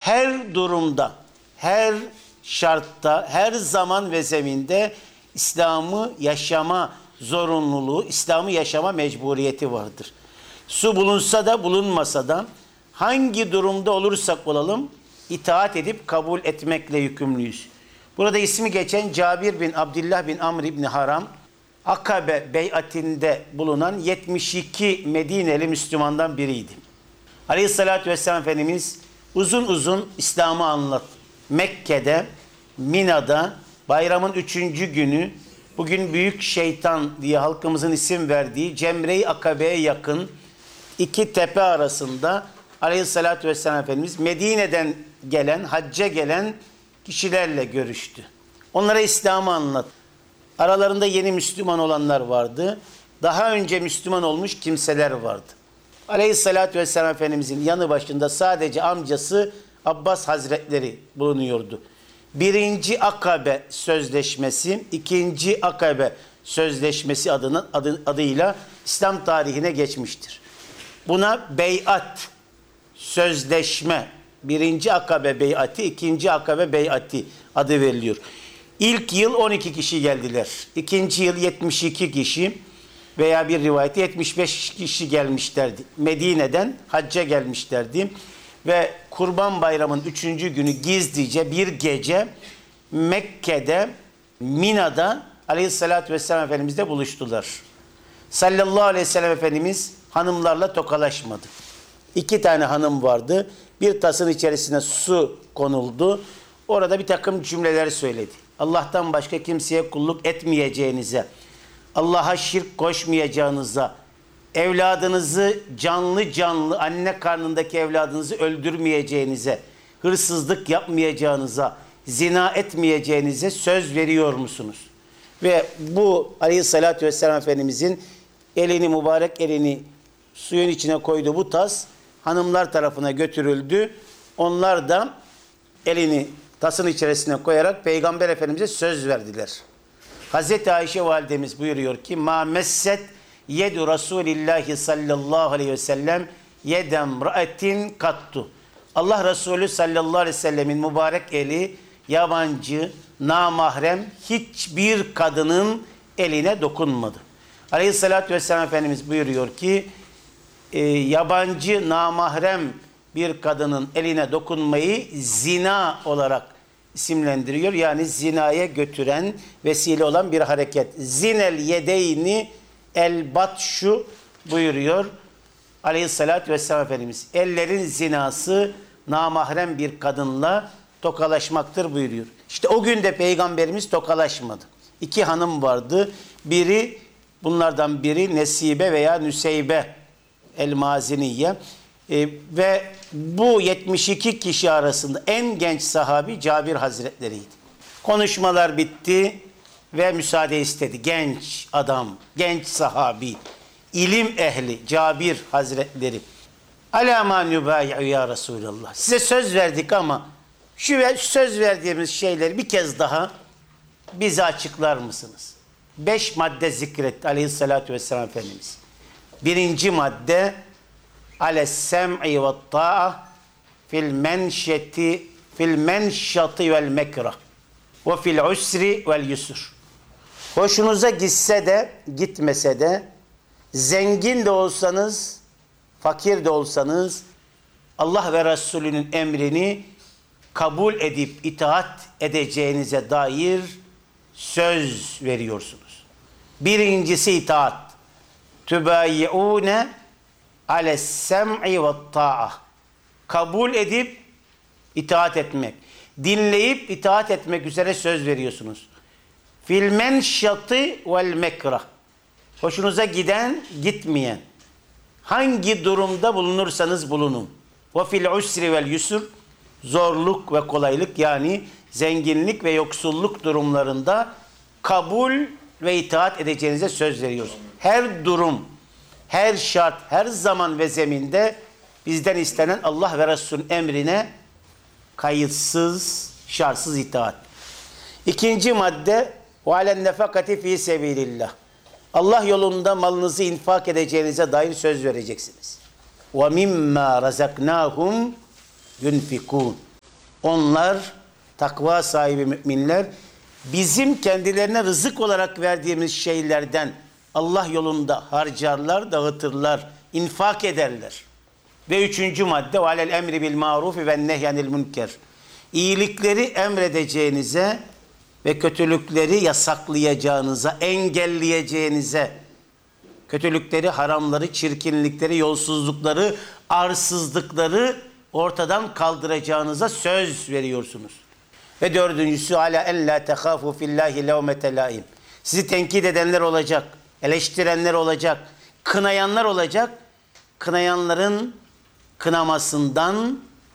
her durumda, her şartta, her zaman ve zeminde İslam'ı yaşama zorunluluğu, İslam'ı yaşama mecburiyeti vardır. Su bulunsa da bulunmasa da hangi durumda olursak olalım itaat edip kabul etmekle yükümlüyüz. Burada ismi geçen Cabir bin Abdullah bin Amr bin Haram, Akabe beyatinde bulunan 72 Medineli Müslümandan biriydi. Aleyhissalatü vesselam Efendimiz uzun uzun İslam'ı anlat. Mekke'de, Mina'da bayramın 3. günü, bugün Büyük Şeytan diye halkımızın isim verdiği Cemre-i Akabe'ye yakın iki tepe arasında Aleyhissalatü vesselam Efendimiz Medine'den gelen, hacca gelen kişilerle görüştü. Onlara İslam'ı anlat. Aralarında yeni Müslüman olanlar vardı. Daha önce Müslüman olmuş kimseler vardı. Aleyhissalatü vesselam Efendimizin yanı başında sadece amcası Abbas Hazretleri bulunuyordu. 1. Akabe Sözleşmesi, 2. Akabe Sözleşmesi adıyla İslam tarihine geçmiştir. Buna beyat, sözleşme, 1. Akabe beyati, 2. Akabe beyati adı veriliyor. İlk yıl 12 kişi geldiler. İkinci yıl 72 kişi veya bir rivayette 75 kişi gelmişlerdi. Medine'den hacca gelmişlerdi. Ve Kurban Bayramı'nın 3. günü gizlice bir gece Mekke'de, Mina'da Aleyhisselatü Vesselam Efendimiz'le buluştular. Sallallahu aleyhi ve sellem Efendimiz hanımlarla tokalaşmadı. 2 tane hanım vardı. Bir tasın içerisine su konuldu. Orada bir takım cümleler söyledi. Allah'tan başka kimseye kulluk etmeyeceğinize, Allah'a şirk koşmayacağınıza, evladınızı canlı canlı anne karnındaki evladınızı öldürmeyeceğinize, hırsızlık yapmayacağınıza, zina etmeyeceğinize söz veriyor musunuz? Ve bu Aleyhisselatü Vesselam Efendimizin elini, mübarek elini suyun içine koydu, bu tas hanımlar tarafına götürüldü. Onlar da elini tasın içerisine koyarak Peygamber Efendimiz'e söz verdiler. Hazreti Ayşe validemiz buyuruyor ki ma messet yedu Resulillahi sallallahu aleyhi ve sellem yedem ra'etin kattu. Allah Resulü sallallahu aleyhi ve sellemin mübarek eli yabancı, namahrem hiçbir kadının eline dokunmadı. Aleyhissalatü vesselam Efendimiz buyuruyor ki yabancı, namahrem bir kadının eline dokunmayı zina olarak isimlendiriyor. Yani zinaya götüren, vesile olan bir hareket. Zinel yedeyni el batşu buyuruyor Aleyhissalatü vesselam Efendimiz. Ellerin zinası namahrem bir kadınla tokalaşmaktır buyuruyor. İşte o gün de Peygamberimiz tokalaşmadı. 2 hanım vardı. Bunlardan biri Nesibe veya Nüseybe el-Maziniye. Ve bu 72 kişi arasında en genç sahabi Cabir Hazretleri'ydi. Konuşmalar bitti ve müsaade istedi. Genç adam, genç sahabi, ilim ehli Cabir Hazretleri. Alâ mâ nübâyi'u ya Resulallah. Size söz verdik ama şu söz verdiğimiz şeyleri bir kez daha bize açıklar mısınız? 5 madde zikretti Aleyhisselatü Vesselam Efendimiz. 1. madde ales-sem'i ve't-ta'a fil menşati vel mekrah ve fil usri vel yusr. Hoşunuza gitse de gitmese de, zengin de olsanız, fakir de olsanız Allah ve Resulünün emrini kabul edip itaat edeceğinize dair söz veriyorsunuz. Birincisi itaat. Tübâyi'ûne ales-sem'i ve't-ta'a. Kabul edip itaat etmek. Dinleyip itaat etmek üzere söz veriyorsunuz. Fil menşati vel mekrah. Hoşunuza giden, gitmeyen. Hangi durumda bulunursanız bulunun. Ve fil usri vel yusr. Zorluk ve kolaylık, yani zenginlik ve yoksulluk durumlarında kabul ve itaat edeceğinize söz veriyoruz. Her durum, her şart, her zaman ve zeminde bizden istenen Allah ve Resulünün emrine kayıtsız, şartsız itaat. 2. madde وَعَلَى النَّفَقَةِ ف۪ي سَب۪يلِ اللّٰهِ. Allah yolunda malınızı infak edeceğinize dair söz vereceksiniz. وَمِمَّا رَزَقْنَاهُمْ يُنْفِقُونَ. Onlar, takva sahibi müminler, bizim kendilerine rızık olarak verdiğimiz şeylerden Allah yolunda harcarlar, dağıtırlar, infak ederler. Ve üçüncü madde, وَعَلَى الْاَمْرِ بِالْمَعْرُوفِ وَالنَّهْيَ عَنِ الْمُنْكَرِ. İyilikleri emredeceğinize ve kötülükleri yasaklayacağınıza, engelleyeceğinize, kötülükleri, haramları, çirkinlikleri, yolsuzlukları, arsızlıkları ortadan kaldıracağınıza söz veriyorsunuz. Ve dördüncüsü, ala en la tehafu fillahi levmete laim. Sizi tenkit edenler olacak, eleştirenler olacak, kınayanlar olacak. Kınayanların kınamasından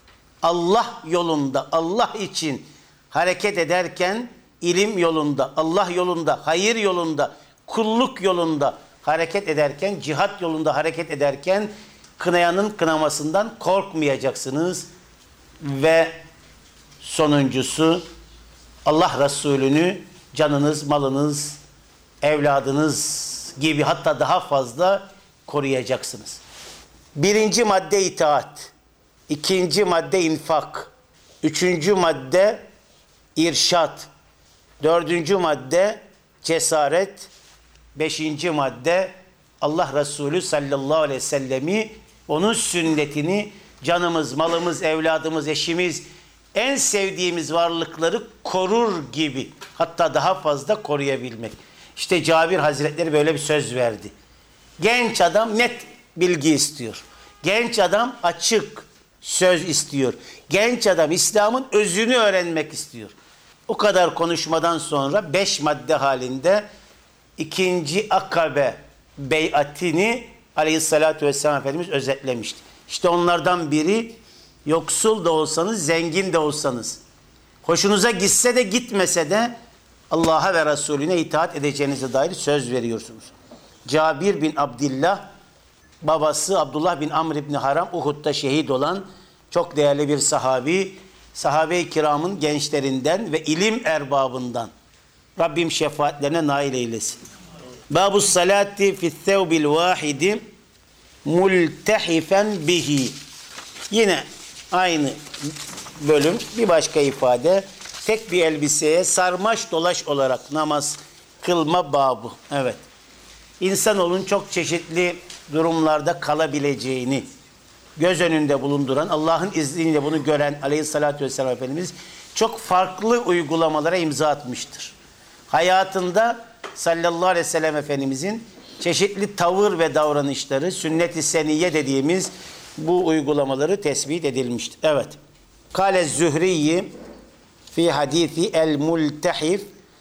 Allah yolunda, Allah için hareket ederken, ilim yolunda, Allah yolunda, hayır yolunda, kulluk yolunda hareket ederken, cihat yolunda hareket ederken kınayanın kınamasından korkmayacaksınız. Ve sonuncusu, Allah Resulü'nü canınız, malınız, evladınız gibi, hatta daha fazla koruyacaksınız. Birinci madde itaat, ikinci madde infak, üçüncü madde irşat, dördüncü madde cesaret, beşinci madde Allah Resulü sallallahu aleyhi ve sellemi, onun sünnetini canımız, malımız, evladımız, eşimiz, en sevdiğimiz varlıkları korur gibi, hatta daha fazla koruyabilmek. İşte Cabir Hazretleri böyle bir söz verdi. Genç adam net bilgi istiyor. Genç adam açık söz istiyor. Genç adam İslam'ın özünü öğrenmek istiyor. O kadar konuşmadan sonra 5 madde halinde ikinci Akabe beyatini Aleyhisselatü Vesselam Efendimiz özetlemişti. İşte onlardan biri, yoksul da olsanız, zengin de olsanız, hoşunuza gitse de gitmese de Allah'a ve Resulüne itaat edeceğinize dair söz veriyorsunuz. Cabir bin Abdillah, babası Abdullah bin Amr ibn Haram, Uhud'da şehit olan çok değerli bir sahabi, sahabe-i kiramın gençlerinden ve ilim erbabından. Rabbim şefaatlerine nail eylesin. Babus salati fi thawbil vahidi multehifen bihi. Yine aynı bölüm, bir başka ifade. Tek bir elbiseye sarmaş dolaş olarak namaz kılma babı. Evet. İnsanoğlunun çok çeşitli durumlarda kalabileceğini göz önünde bulunduran, Allah'ın izniyle bunu gören Aleyhisselatü Vesselam Efendimiz çok farklı uygulamalara imza atmıştır. Hayatında sallallahu aleyhi ve sellem Efendimizin çeşitli tavır ve davranışları, sünnet-i seniyye dediğimiz bu uygulamaları tespit edilmiştir. Evet. Kâle Zühriyi fi hadithi el-multehif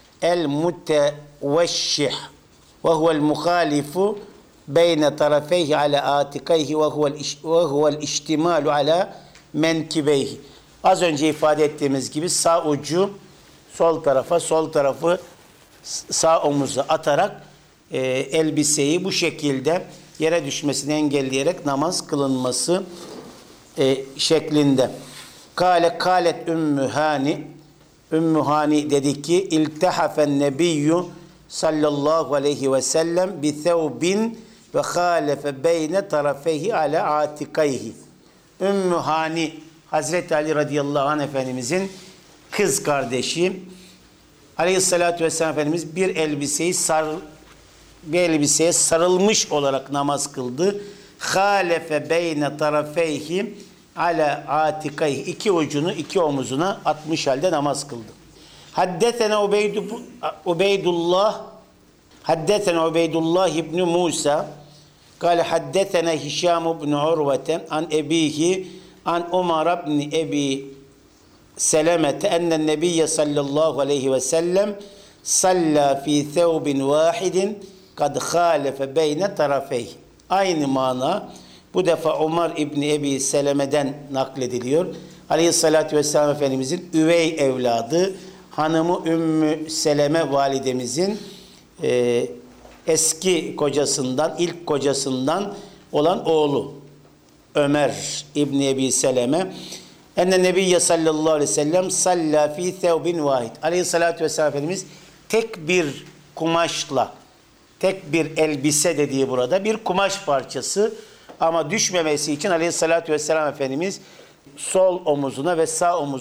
el-muteveşşih ve huvel muhalifu beyne tarafeyhi ala atikayhi ve huvel iştimalu ala menkibeyhi. Az önce ifade ettiğimiz gibi sağ ucu sol tarafa, sol tarafı sağ omuza atarak elbiseyi bu şekilde yere düşmesini engelleyerek namaz kılınması şeklinde. Kalet Ümmü Hani, Ümmü Hani dedi ki, iltehafen nebiyyü sallallahu aleyhi ve sellem bi thawbin ve halefe beyne tarafeyhi ala atikayhi. Ümmü Hani, Hazreti Ali radıyallahu anh Efendimizin kız kardeşi, Aleyhisselatü Vesselam Efendimiz bir elbiseye sarılmış olarak namaz kıldı. Halefe beyne tarafeyhi ala atikayhi. İki ucunu iki omuzuna atmış halde namaz kıldı. Haddetena Ubeydullah ibn Musa kâle haddetena Hişam ibn Urvete an ebihi an Umar ibn Ebi Selemete ennen nebiyye sallallahu aleyhi ve sellem salla fi thawbin vahidin kad khalefe beyne tarafeyhi. Aynı mana bu defa Umar İbni Ebi Seleme'den naklediliyor. Aleyhissalatü vesselam Efendimizin üvey evladı, hanımı Ümmü Seleme validemizin eski kocasından, ilk kocasından olan oğlu Ömer İbni Ebi Seleme. Enne nebiyye sallallahu aleyhi ve sellem salla fi thawbin vahid. Aleyhissalatü vesselam Efendimiz tek bir kumaşla, tek bir elbise dediği burada bir kumaş parçası, ama düşmemesi için Aleyhissalatü vesselam Efendimiz sol omuzuna ve sağ omuzuna